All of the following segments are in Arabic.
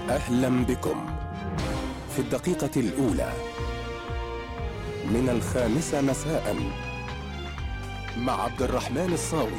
أهلا بكم في الدقيقة الأولى من 5 مساء مع عبد الرحمن الصاوي.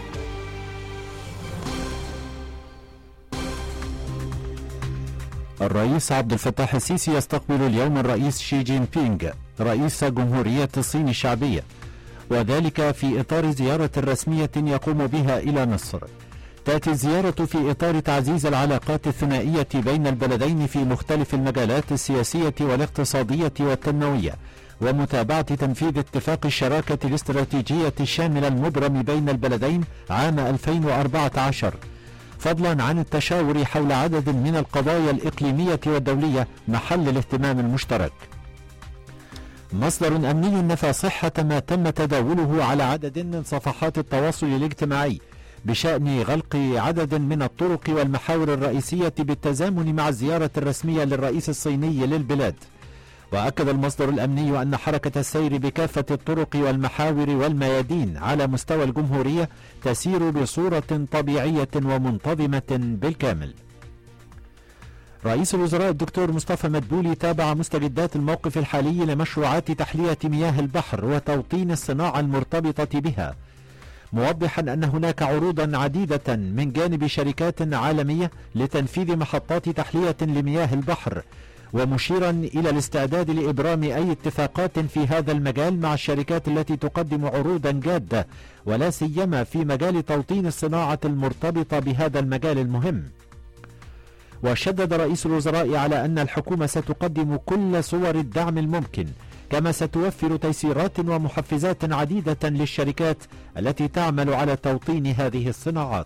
الرئيس عبد الفتاح السيسي يستقبل اليوم الرئيس شي جين بينغ رئيس جمهورية الصين الشعبية، وذلك في إطار زيارة رسمية يقوم بها إلى مصر. تأتي الزيارة في إطار تعزيز العلاقات الثنائية بين البلدين في مختلف المجالات السياسية والاقتصادية والتنموية، ومتابعة تنفيذ اتفاق الشراكة الاستراتيجية الشاملة المبرم بين البلدين عام 2014، فضلا عن التشاور حول عدد من القضايا الإقليمية والدولية محل الاهتمام المشترك. مصدر أمني نفى صحة ما تم تداوله على عدد من صفحات التواصل الاجتماعي بشأن غلق عدد من الطرق والمحاور الرئيسية بالتزامن مع الزيارة الرسمية للرئيس الصيني للبلاد. وأكد المصدر الأمني أن حركة السير بكافة الطرق والمحاور والميادين على مستوى الجمهورية تسير بصورة طبيعية ومنتظمة بالكامل. رئيس الوزراء الدكتور مصطفى مدبولي تابع مستجدات الموقف الحالي لمشروعات تحلية مياه البحر وتوطين الصناعة المرتبطة بها، موضحا أن هناك عروضا عديدة من جانب شركات عالمية لتنفيذ محطات تحلية لمياه البحر، ومشيرا إلى الاستعداد لإبرام أي اتفاقات في هذا المجال مع الشركات التي تقدم عروضا جادة، ولا سيما في مجال توطين الصناعة المرتبطة بهذا المجال المهم. وشدد رئيس الوزراء على أن الحكومة ستقدم كل صور الدعم الممكن، كما ستوفر تيسيرات ومحفزات عديدة للشركات التي تعمل على توطين هذه الصناعات.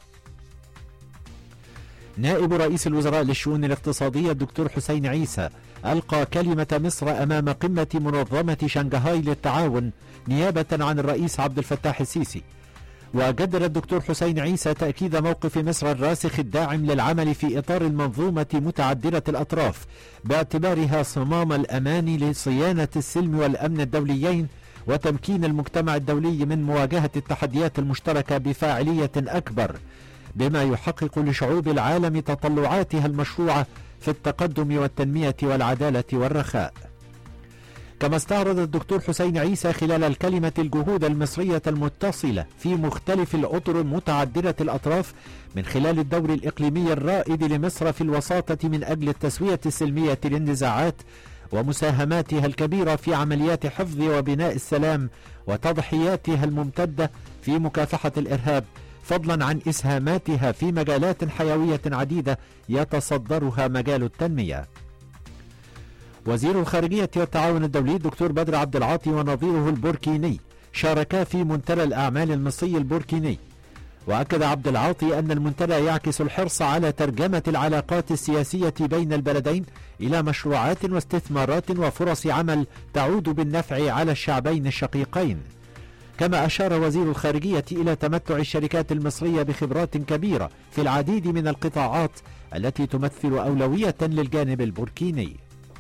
نائب رئيس الوزراء للشؤون الاقتصادية الدكتور حسين عيسى ألقى كلمة مصر أمام قمة منظمة شنغهاي للتعاون نيابة عن الرئيس عبد الفتاح السيسي. وجدد الدكتور حسين عيسى تأكيد موقف مصر الراسخ الداعم للعمل في إطار المنظومة متعددة الأطراف، باعتبارها صمام الأمان لصيانة السلم والأمن الدوليين وتمكين المجتمع الدولي من مواجهة التحديات المشتركة بفاعلية أكبر، بما يحقق لشعوب العالم تطلعاتها المشروعة في التقدم والتنمية والعدالة والرخاء. كما استعرض الدكتور حسين عيسى خلال الكلمة الجهود المصرية المتصلة في مختلف الأطر متعددة الأطراف من خلال الدور الإقليمي الرائد لمصر في الوساطة من أجل التسوية السلمية للنزاعات، ومساهماتها الكبيرة في عمليات حفظ وبناء السلام وتضحياتها الممتدة في مكافحة الإرهاب، فضلا عن إسهاماتها في مجالات حيوية عديدة يتصدرها مجال التنمية. وزير الخارجية والتعاون الدولي الدكتور بدر عبد العاطي ونظيره البوركيني شاركا في منتدى الأعمال المصري البوركيني. وأكد عبد العاطي أن المنتدى يعكس الحرص على ترجمة العلاقات السياسية بين البلدين إلى مشروعات واستثمارات وفرص عمل تعود بالنفع على الشعبين الشقيقين. كما أشار وزير الخارجية إلى تمتع الشركات المصرية بخبرات كبيرة في العديد من القطاعات التي تمثل أولوية للجانب البوركيني.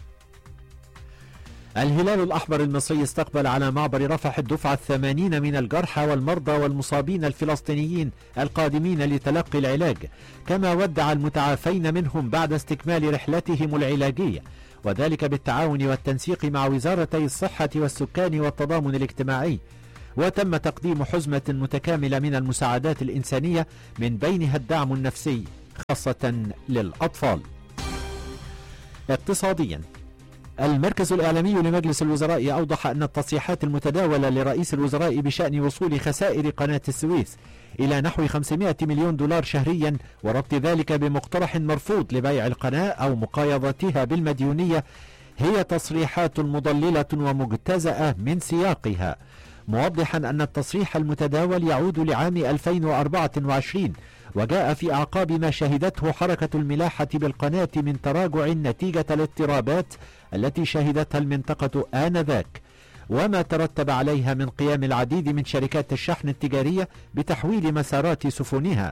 الهلال الأحمر المصري استقبل على معبر رفح الدفعة 80 من الجرحى والمرضى والمصابين الفلسطينيين القادمين لتلقي العلاج، كما ودع المتعافين منهم بعد استكمال رحلتهم العلاجية، وذلك بالتعاون والتنسيق مع وزارتي الصحة والسكان والتضامن الاجتماعي. وتم تقديم حزمة متكاملة من المساعدات الإنسانية من بينها الدعم النفسي خاصة للأطفال. اقتصاديا، المركز الإعلامي لمجلس الوزراء أوضح أن التصريحات المتداولة لرئيس الوزراء بشأن وصول خسائر قناة السويس إلى نحو 500 مليون دولار شهريا، وربط ذلك بمقترح مرفوض لبيع القناة أو مقايضتها بالمديونية، هي تصريحات مضللة ومجتزأة من سياقها، موضحا أن التصريح المتداول يعود لعام 2024 وجاء في أعقاب ما شهدته حركة الملاحة بالقناة من تراجع نتيجة الاضطرابات التي شهدتها المنطقة آنذاك، وما ترتب عليها من قيام العديد من شركات الشحن التجارية بتحويل مسارات سفنها.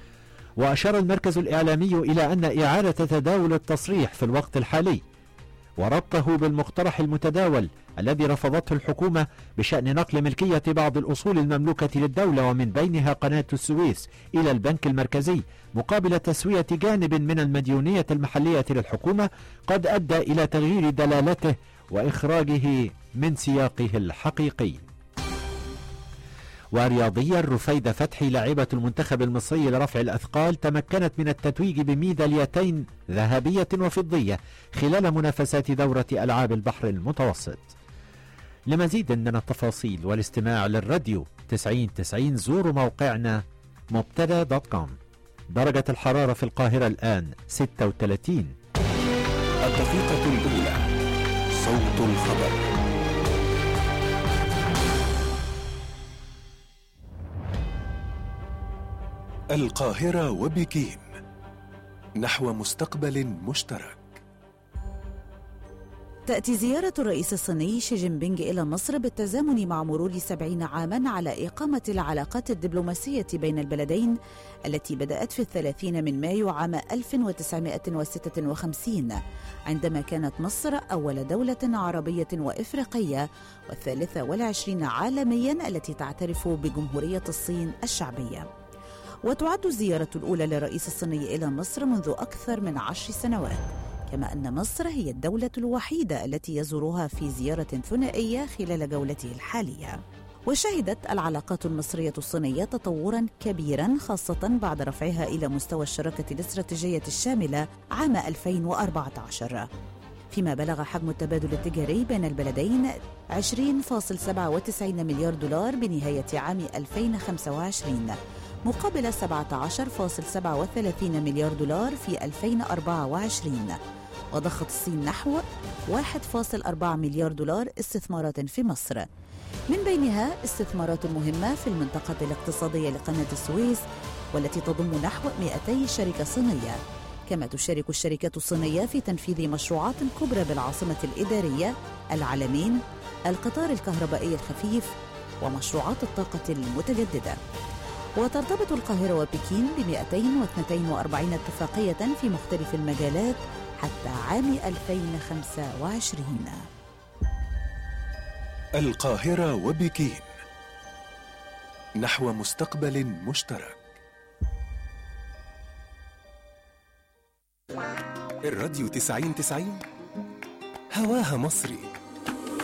وأشار المركز الإعلامي إلى أن إعادة تداول التصريح في الوقت الحالي وربطه بالمقترح المتداول الذي رفضته الحكومة بشأن نقل ملكية بعض الأصول المملوكة للدولة ومن بينها قناة السويس إلى البنك المركزي مقابل تسوية جانب من المديونية المحلية للحكومة، قد أدى إلى تغيير دلالته وإخراجه من سياقه الحقيقي. ورياضيا، رفيدة فتحي لاعبة المنتخب المصري لرفع الأثقال تمكنت من التتويج بميداليتين ذهبية وفضية خلال منافسات دورة ألعاب البحر المتوسط. لمزيد من التفاصيل والاستماع للراديو 9090 زوروا موقعنا مبتدا.com. درجة الحرارة في القاهرة الآن 36. الدقيقة الأولى، صوت الخبر. القاهرة وبكين نحو مستقبل مشترك. تأتي زيارة الرئيس الصيني شي جين بينغ إلى مصر بالتزامن مع مرور 70 عاماً على إقامة العلاقات الدبلوماسية بين البلدين التي بدأت في 30 من مايو عام 1956 عندما كانت مصر أول دولة عربية وإفريقية و23 عالمياً التي تعترف بجمهورية الصين الشعبية. وتعد الزيارة الأولى للرئيس الصيني إلى مصر منذ أكثر من 10 سنوات، كما أن مصر هي الدولة الوحيدة التي يزورها في زيارة ثنائية خلال جولته الحالية. وشهدت العلاقات المصرية الصينية تطوراً كبيراً خاصة بعد رفعها إلى مستوى الشراكة الاستراتيجية الشاملة عام 2014، فيما بلغ حجم التبادل التجاري بين البلدين 20.97 مليار دولار بنهاية عام 2025 مقابل 17.37 مليار دولار في 2024. وضخت الصين نحو 1.4 مليار دولار استثمارات في مصر، من بينها استثمارات مهمة في المنطقة الاقتصادية لقناة السويس والتي تضم نحو 200 شركة صينية. كما تشارك الشركات الصينية في تنفيذ مشروعات كبرى بالعاصمة الإدارية، العلمين، القطار الكهربائي الخفيف ومشروعات الطاقة المتجددة. وترتبط القاهرة وبكين ب 242 اتفاقية في مختلف المجالات حتى عام 2025. القاهرة وبكين نحو مستقبل مشترك. الراديو 9090 هواها مصري.